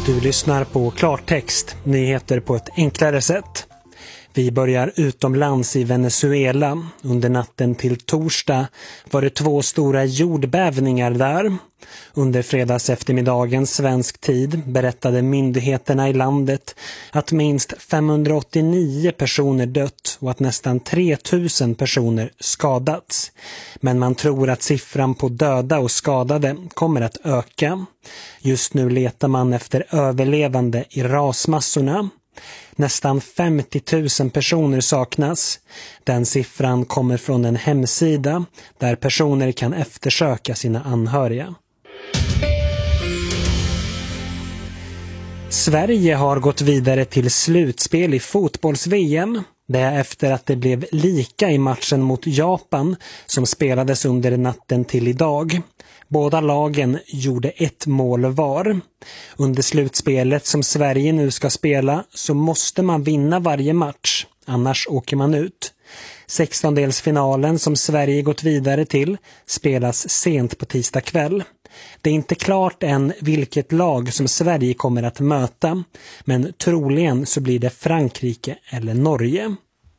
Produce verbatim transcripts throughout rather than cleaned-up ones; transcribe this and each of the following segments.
Du lyssnar på Klartext, nyheter på ett enklare sätt. Vi börjar utomlands i Venezuela. Under natten till torsdag var det två stora jordbävningar där. Under fredags eftermiddagen svensk tid berättade myndigheterna i landet att minst femhundraåttionio personer dött och att nästan tre tusen personer skadats. Men man tror att siffran på döda och skadade kommer att öka. Just nu letar man efter överlevande i rasmassorna. Nästan femtio tusen personer saknas. Den siffran kommer från en hemsida där personer kan eftersöka sina anhöriga. Sverige har gått vidare till slutspel i fotbolls-V M. Det är efter att det blev lika i matchen mot Japan som spelades under natten till idag. Båda lagen gjorde ett mål var. Under slutspelet som Sverige nu ska spela så måste man vinna varje match, annars åker man ut. sextondelsfinalen som Sverige gått vidare till spelas sent på tisdag kväll. Det är inte klart än vilket lag som Sverige kommer att möta, men troligen så blir det Frankrike eller Norge.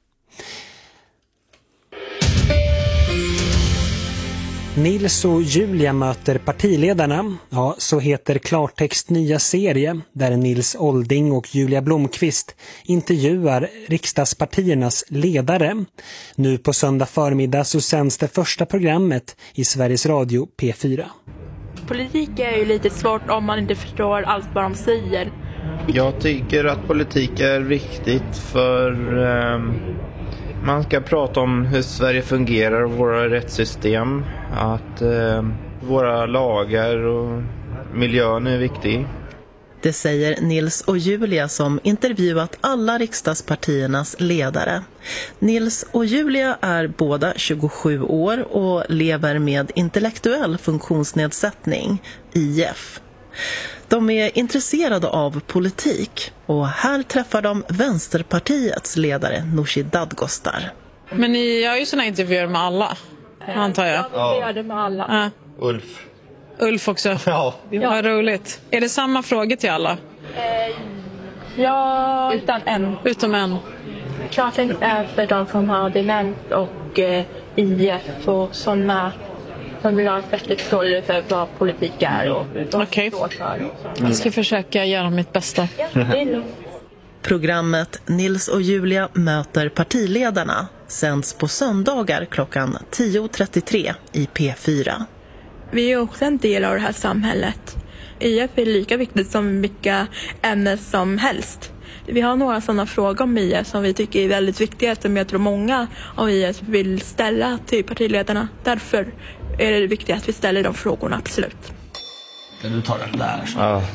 Nils och Julia möter partiledarna. Ja, så heter Klartext nya serie där Nils Olding och Julia Blomqvist intervjuar riksdagspartiernas ledare. Nu på söndag förmiddag så sänds det första programmet i Sveriges Radio P fyra. Politik är ju lite svårt om man inte förstår allt vad de säger. Jag tycker att politik är viktigt för eh, man ska prata om hur Sverige fungerar och våra rättssystem. Att eh, våra lagar och miljön är viktig. Det säger Nils och Julia som intervjuat alla riksdagspartiernas ledare. Nils och Julia är båda tjugosju år och lever med intellektuell funktionsnedsättning, I F. De är intresserade av politik och här träffar de Vänsterpartiets ledare Nooshi Dadgostar. Men ni gör ju såna intervjuer med alla, antar jag. Ja, vi gör det med alla. Ja. Ulf. Ulf också. Ja. Vad roligt. Är det samma frågor till alla? Eh, ja, utan en. Utom en. Klartext är för de som har demens och eh, I F och sådana som vill ha ett bättre förståelse för vad politik är och vad Okej. det står för. Jag ska försöka göra mitt bästa. Ja, det är nog. Programmet Nils och Julia möter partiledarna sänds på söndagar klockan tio trettiotre i P fyra. Vi är också en del av det här samhället. I F är lika viktigt som vilka ämnen som helst. Vi har några sådana frågor om I F som vi tycker är väldigt viktiga, som jag tror många av I F vill ställa till partiledarna. Därför är det viktigt att vi ställer de frågorna, absolut. Kan du ta den där? Så. Ja.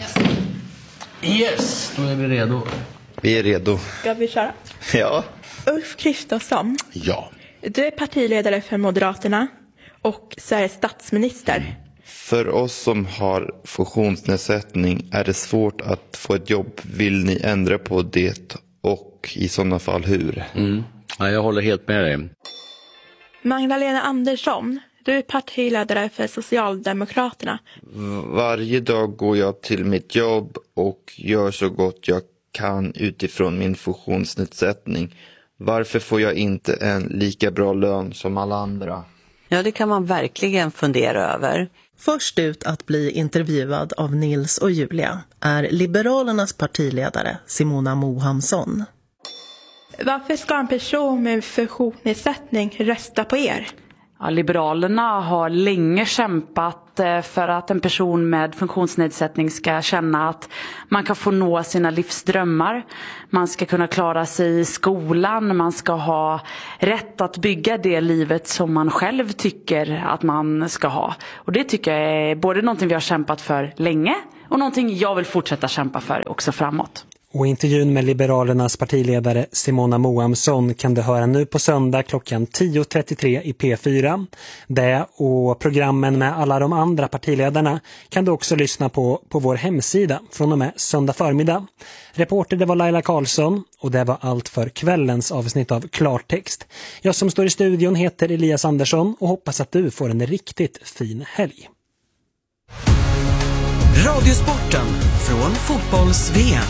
Yes, då är vi redo. Vi är redo. Ska vi köra? Ja. Ulf Kristersson, Ja. du är partiledare för Moderaterna och Sveriges statsminister. För oss som har funktionsnedsättning är det svårt att få ett jobb. Vill ni ändra på det och i sådana fall hur? Mm. Ja, jag håller helt med dig. Magdalena Andersson, du är partiledare för Socialdemokraterna. Varje dag går jag till mitt jobb och gör så gott jag kan utifrån min funktionsnedsättning. Varför får jag inte en lika bra lön som alla andra? Ja, det kan man verkligen fundera över. Först ut att bli intervjuad av Nils och Julia är Liberalernas partiledare Simona Mohamsson. Varför ska en person med funktionsnedsättning rösta på er? Ja, Liberalerna har länge kämpat för att en person med funktionsnedsättning ska känna att man kan få nå sina livsdrömmar. Man ska kunna klara sig i skolan, man ska ha rätt att bygga det livet som man själv tycker att man ska ha. Och det tycker jag är både någonting vi har kämpat för länge och någonting jag vill fortsätta kämpa för också framåt. Och intervjun med Liberalernas partiledare Simona Mohamsson kan du höra nu på söndag klockan tio trettiotre i P fyra. Det och programmen med alla de andra partiledarna kan du också lyssna på på vår hemsida från och med söndag förmiddag. Reporter det var Laila Karlsson och det var allt för kvällens avsnitt av Klartext. Jag som står i studion heter Elias Andersson och hoppas att du får en riktigt fin helg. Radiosporten från fotbolls-V M.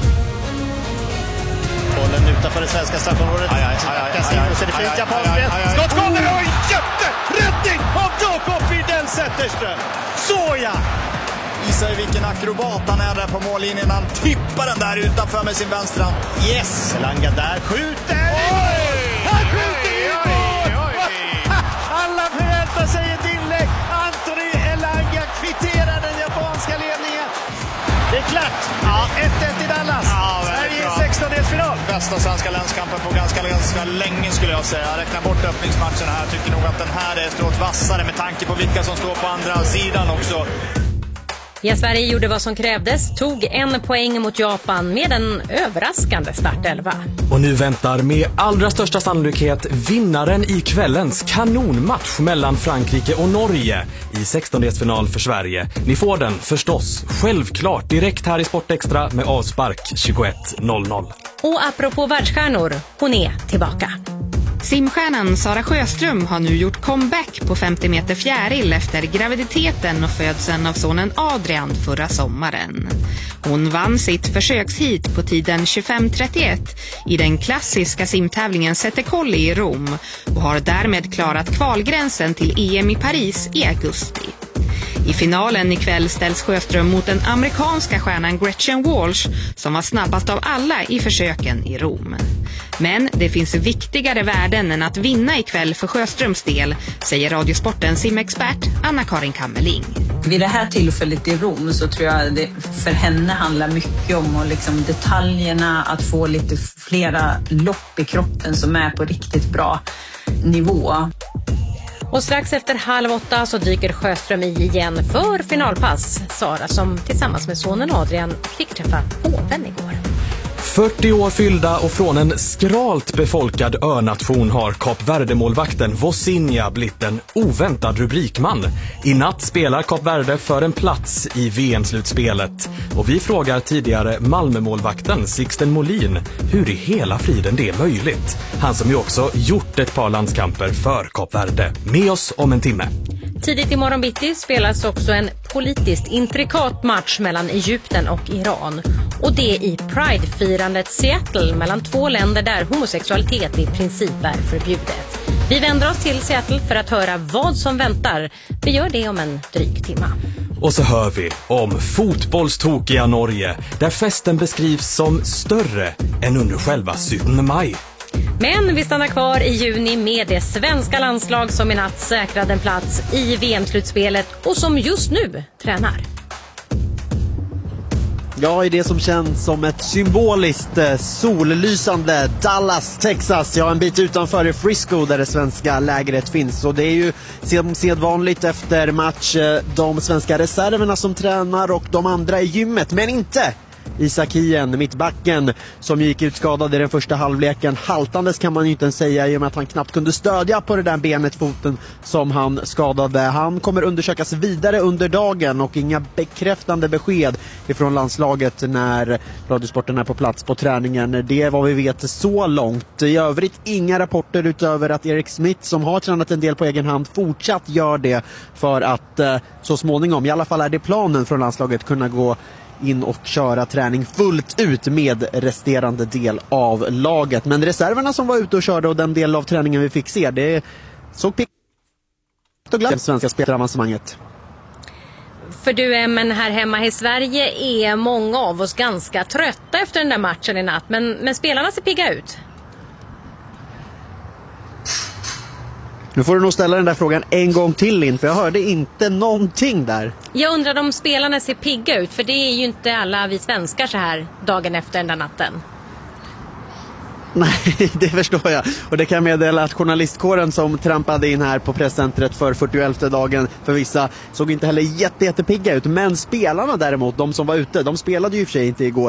Bollen utanför det svenska straffområdet. Aj, aj, aj, aj, aj, aj, det fint japanskt. Skott kommer och jätteräddning av Jakob Widell Zetterström. Såja! Visar vilken akrobat han är där på mållinjen. Han tippar den där utanför med sin vänstra. Yes! Elanga där skjuter. Oj! Han skjuter i mål! Alla förväntar sig ett inlägg. Anthony Elanga kvitterar den japanska ledningen. Det är klart. Ja, ett ett i Dallas. Ja, Sverige i sextondelsfinal. Bästa svenska landskampen på ganska, ganska länge skulle jag säga. Jag räknar bort öppningsmatchen här. Jag tycker nog att den här är stråt vassare med tanke på vilka som står på andra sidan också. Ja, Sverige gjorde vad som krävdes, tog en poäng mot Japan med en överraskande startelva. Och nu väntar med allra största sannolikhet vinnaren i kvällens kanonmatch mellan Frankrike och Norge i sextondelsfinal för Sverige. Ni får den förstås självklart direkt här i Sportextra med avspark tjugoett noll noll. Och apropå världsstjärnor, hon är tillbaka. Simstjärnan Sara Sjöström har nu gjort comeback på femtio meter fjäril efter graviditeten och födseln av sonen Adrian förra sommaren. Hon vann sitt försökshit på tiden tjugofem trettioett i den klassiska simtävlingen Settecolli i Rom och har därmed klarat kvalgränsen till E M i Paris i augusti. I finalen ikväll ställs Sjöström mot den amerikanska stjärnan Gretchen Walsh som var snabbast av alla i försöken i Rom. Men det finns viktigare värden än att vinna ikväll för Sjöströms del, säger Radiosportens simexpert Anna-Karin Kammerling. Vid det här tillfället i Rom så tror jag det för henne handlar mycket om och liksom detaljerna, att få lite flera lopp i kroppen som är på riktigt bra nivå. Och strax efter halv åtta så dyker Sjöström i igen för finalpass. Sara som tillsammans med sonen Adrian fick träffa påven igår. fyrtio år fyllda och från en skralt befolkad önation har Kap Verde-målvakten Vosinha blivit en oväntad rubrikman. I natt spelar Kap Verde för en plats i V M-slutspelet. Och vi frågar tidigare Malmö-målvakten Sixten Molin hur i hela friden det är möjligt. Han som ju också gjort ett par landskamper för Kap Verde. Med oss om en timme. Tidigt i morgon bitti spelas också en politiskt intrikat match mellan Egypten och Iran. Och det i Pride-firandet Seattle mellan två länder där homosexualitet i princip är förbjudet. Vi vänder oss till Seattle för att höra vad som väntar. Vi gör det om en dryg timma. Och så hör vi om fotbollstokiga Norge där festen beskrivs som större än under själva sjuttonde maj. Men vi stannar kvar i juni med det svenska landslag som i natt säkrade en plats i V M-slutspelet och som just nu tränar. Ja, i det som känns som ett symboliskt sollysande Dallas, Texas. Ja, en bit utanför i Frisco där det svenska lägret finns. Och det är ju som sedvanligt efter match de svenska reserverna som tränar och de andra i gymmet, men inte Isak Hien, mittbacken, som gick ut skadad i den första halvleken. Haltandes kan man ju inte ens säga i och med att han knappt kunde stödja på det där benet, foten som han skadade. Han kommer undersökas vidare under dagen och inga bekräftande besked ifrån landslaget när Radiosporten är på plats på träningen. Det är vad vi vet så långt. I övrigt inga rapporter utöver att Erik Smith, som har tränat en del på egen hand, fortsatt gör det för att eh, så småningom, i alla fall är det planen från landslaget, kunna gå in och köra träning fullt ut med resterande del av laget. Men reserverna som var ute och körde och den del av träningen vi fick se, det såg pikt och glatt svenska spelaravancemanget. För du, men här hemma i Sverige är många av oss ganska trötta efter den där matchen i natt. Men, men spelarna ser pigga ut. Nu får du nog ställa den där frågan en gång till in, för jag hörde inte någonting där. Jag undrar om spelarna ser pigga ut, för det är ju inte alla vi svenskar så här dagen efter den där natten. Nej, det förstår jag. Och det kan meddela att journalistkåren som trampade in här på presscentret för fyrtioelfte dagen för vissa såg inte heller jätte, jättepigga ut. Men spelarna däremot, de som var ute, de spelade ju i och för sig inte igår.